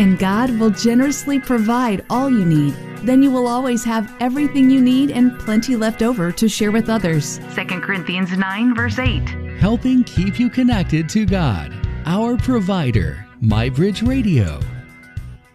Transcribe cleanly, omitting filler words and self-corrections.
and God will generously provide all you need. Then you will always have everything you need and plenty left over to share with others. 2 Corinthians 9, verse 8. Helping keep you connected to God, our provider. MyBridge Radio.